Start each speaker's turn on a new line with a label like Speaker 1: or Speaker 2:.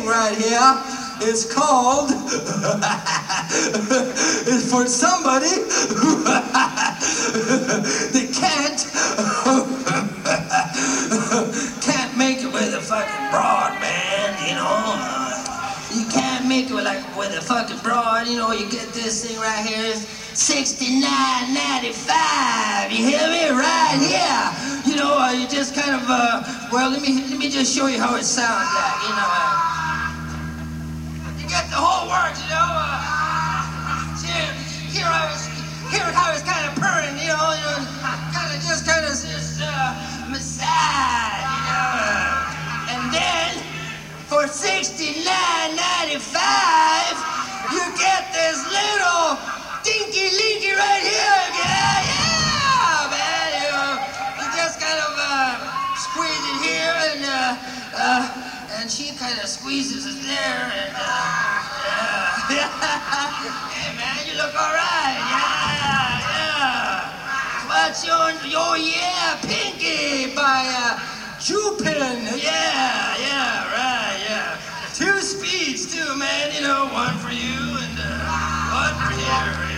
Speaker 1: thing right here is called, is for somebody that can't make it with a fucking broad, man, you know. You can't make it with a fucking broad, you know. You get this thing right here, $69.95. You hear me? Right here. You know, you just kind of well, let me just show you how it sounds like, you know. You get the whole works, you know. Hear how it's kind of purring, you know, kind of just massage, you know. And then for $69.95, you get this little dinky linky right here. Yeah, man. You just kind of squeeze it here, and she kind of squeezes it there, and hey, man, you look all right. Yeah. What's your yeah, Pinky by Chupin. Yeah, right, yeah. 2 speeds too, man. You know, one for you and one for here.